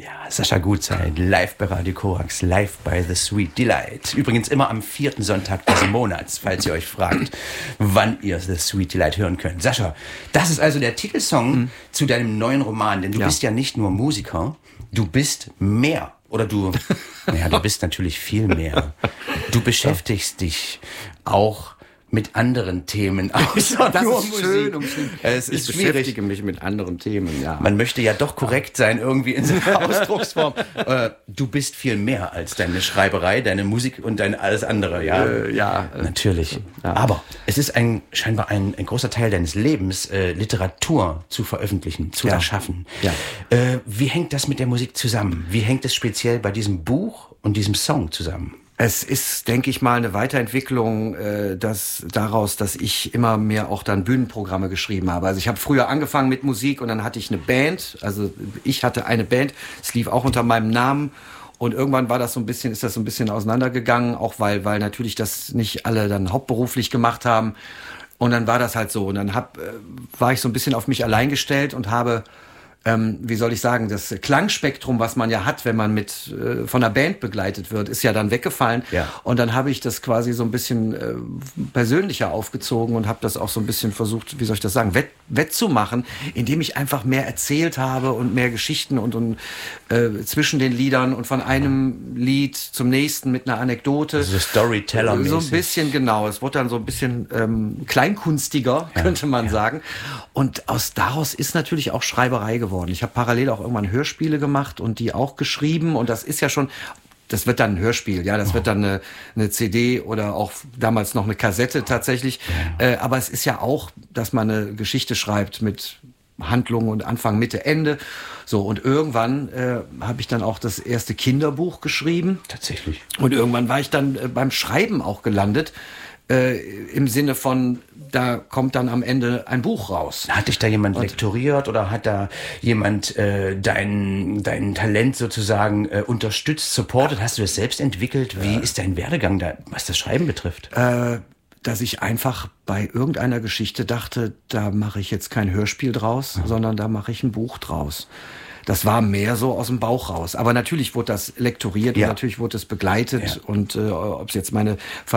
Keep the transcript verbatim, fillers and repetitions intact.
Ja, Sascha Gutzeit, live bei Radio Korax, live bei The Sweet Delight. Übrigens immer am vierten Sonntag des Monats, falls ihr euch fragt, wann ihr The Sweet Delight hören könnt. Sascha, das ist also der Titelsong mhm. zu deinem neuen Roman, denn du ja. bist ja nicht nur Musiker, du bist mehr. Oder du, naja, du bist natürlich viel mehr. Du beschäftigst dich auch mit anderen Themen außer das nur ist Musik. Schön, um es ist ich schwierig. beschäftige mich mit anderen Themen, ja. Man möchte ja doch korrekt sein irgendwie in seiner Ausdrucksform. äh, du bist viel mehr als deine Schreiberei, deine Musik und dein alles andere, ja? Äh, ja. Äh, Natürlich. Ja. Aber es ist ein scheinbar ein, ein großer Teil deines Lebens, äh, Literatur zu veröffentlichen, zu ja. erschaffen. Ja. Äh, wie hängt das mit der Musik zusammen? Wie hängt es speziell bei diesem Buch und diesem Song zusammen? Es ist, denke ich mal, eine Weiterentwicklung äh, dass, daraus, dass ich immer mehr auch dann Bühnenprogramme geschrieben habe. Also ich habe früher angefangen mit Musik und dann hatte ich eine Band. Also ich hatte eine Band, es lief auch unter meinem Namen. Und irgendwann war das so ein bisschen, ist das so ein bisschen auseinandergegangen, auch weil, weil natürlich das nicht alle dann hauptberuflich gemacht haben. Und dann war das halt so. Und dann hab, äh, war ich so ein bisschen auf mich allein gestellt und habe Ähm, wie soll ich sagen, das Klangspektrum, was man ja hat, wenn man mit äh, von einer Band begleitet wird, ist ja dann weggefallen. Ja. Und dann habe ich das quasi so ein bisschen äh, persönlicher aufgezogen und habe das auch so ein bisschen versucht, wie soll ich das sagen, wett, wettzumachen, indem ich einfach mehr erzählt habe und mehr Geschichten und, und äh, zwischen den Liedern und von einem Lied zum nächsten mit einer Anekdote. Also Storyteller-mäßig. So ein bisschen, genau. Es wurde dann so ein bisschen ähm, kleinkunstiger, ja. könnte man ja. sagen. Und aus daraus ist natürlich auch Schreiberei geworden. Ich habe parallel auch irgendwann Hörspiele gemacht und die auch geschrieben. Und das ist ja schon, das wird dann ein Hörspiel, ja, das oh. wird dann eine, eine C D oder auch damals noch eine Kassette tatsächlich. Ja. Äh, aber es ist ja auch, dass man eine Geschichte schreibt mit Handlung und Anfang, Mitte, Ende. So, und irgendwann äh, habe ich dann auch das erste Kinderbuch geschrieben. Tatsächlich. Und irgendwann war ich dann äh, beim Schreiben auch gelandet. Äh, im Sinne von, da kommt dann am Ende ein Buch raus. Hat dich da jemand Und lektoriert oder hat da jemand äh, dein, dein Talent sozusagen äh, unterstützt, supportet? Hast du das selbst entwickelt? Wie ist dein Werdegang da, was das Schreiben betrifft? Äh, dass ich einfach bei irgendeiner Geschichte dachte, da mache ich jetzt kein Hörspiel draus, mhm. sondern da mache ich ein Buch draus. Das war mehr so aus dem Bauch raus. Aber natürlich wurde das lektoriert ja. und natürlich wurde es begleitet. Ja. Und äh, ob es jetzt meine